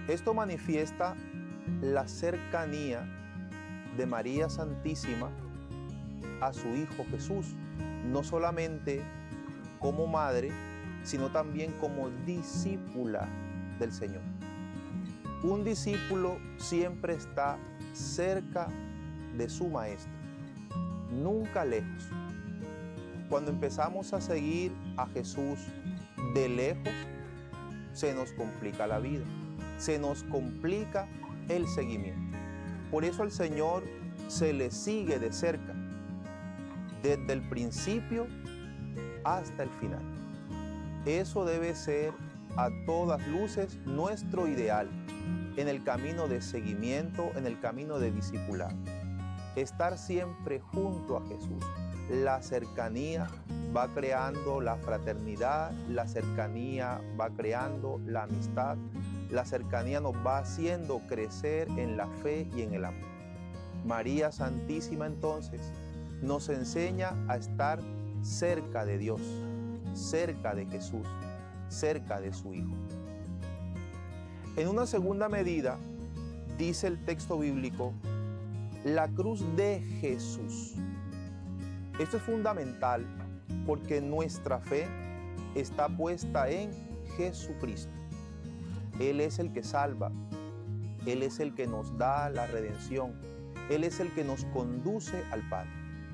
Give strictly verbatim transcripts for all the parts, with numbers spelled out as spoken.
Esto manifiesta la cercanía de María Santísima a su Hijo Jesús, no solamente como madre, sino también como discípula del Señor. Un discípulo siempre está cerca de su maestro, nunca lejos. Cuando empezamos a seguir a Jesús de lejos, se nos complica la vida, se nos complica el seguimiento. Por eso al Señor se le sigue de cerca, desde el principio hasta el final. Eso debe ser a todas luces nuestro ideal en el camino de seguimiento, en el camino de discipulado. Estar siempre junto a Jesús. La cercanía va creando la fraternidad, la cercanía va creando la amistad, la cercanía nos va haciendo crecer en la fe y en el amor. María Santísima entonces nos enseña a estar cerca de Dios, cerca de Jesús, cerca de su Hijo. En una segunda medida, dice el texto bíblico, la cruz de Jesús. Esto es fundamental porque nuestra fe está puesta en Jesucristo. Él es el que salva, Él es el que nos da la redención, Él es el que nos conduce al Padre.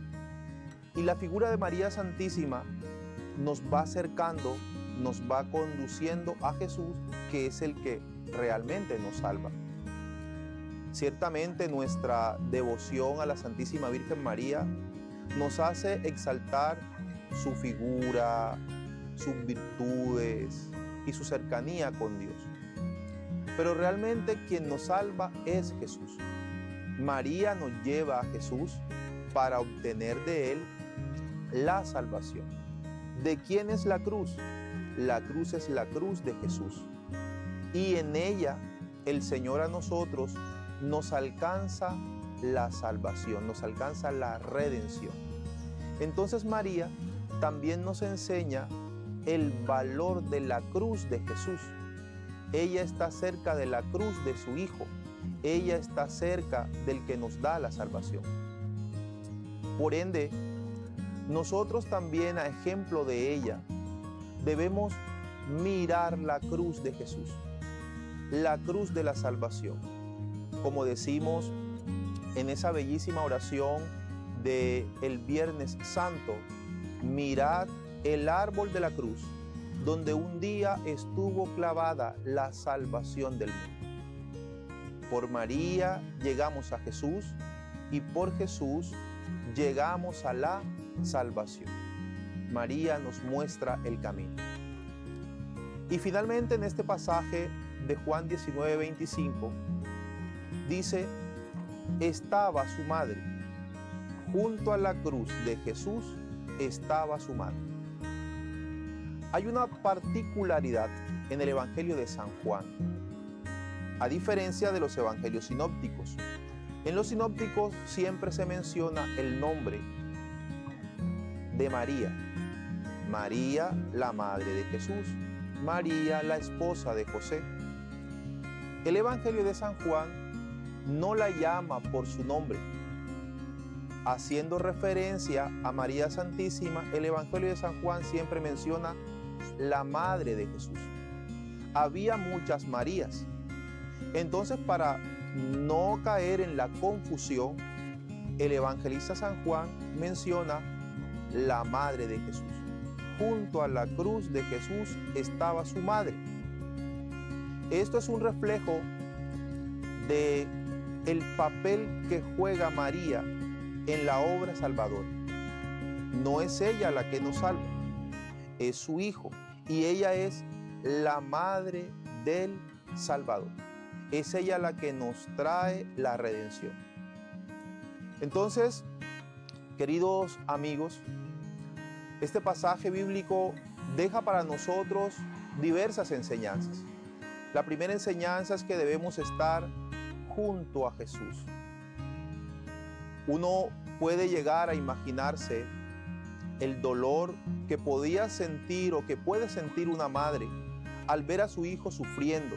Y la figura de María Santísima nos va acercando, nos va conduciendo a Jesús, que es el que realmente nos salva. Ciertamente nuestra devoción a la Santísima Virgen María nos hace exaltar su figura, sus virtudes y su cercanía con Dios. Pero realmente quien nos salva es Jesús. María nos lleva a Jesús para obtener de Él la salvación. ¿De quién es la cruz? La cruz es la cruz de Jesús. Y en ella el Señor a nosotros nos alcanza la salvación, nos alcanza la redención. Entonces María también nos enseña el valor de la cruz de Jesús. Ella está cerca de la cruz de su Hijo. Ella está cerca del que nos da la salvación. Por ende, nosotros también, a ejemplo de ella, debemos mirar la cruz de Jesús, la cruz de la salvación. Como decimos en esa bellísima oración del Viernes Santo, mirad el árbol de la cruz, donde un día estuvo clavada la salvación del mundo. Por María llegamos a Jesús y por Jesús llegamos a la salvación. María nos muestra el camino. Y finalmente en este pasaje de Juan diecinueve, veinticinco, dice, estaba su madre. Junto a la cruz de Jesús estaba su madre. Hay una particularidad en el Evangelio de San Juan, a diferencia de los evangelios sinópticos. En los sinópticos siempre se menciona el nombre de María. María, la madre de Jesús. María, la esposa de José. El Evangelio de San Juan no la llama por su nombre. Haciendo referencia a María Santísima, el Evangelio de San Juan siempre menciona la madre de Jesús. Había muchas Marías. Entonces, para no caer en la confusión, el evangelista San Juan menciona la madre de Jesús. Junto a la cruz de Jesús estaba su madre. Esto es un reflejo de el papel que juega María en la obra salvadora. No es ella la que nos salva, es su Hijo, y ella es la madre del Salvador. Es ella la que nos trae la redención. Entonces, queridos amigos, este pasaje bíblico deja para nosotros diversas enseñanzas. La primera enseñanza es que debemos estar junto a Jesús. Uno puede llegar a imaginarse el dolor que podía sentir o que puede sentir una madre al ver a su hijo sufriendo,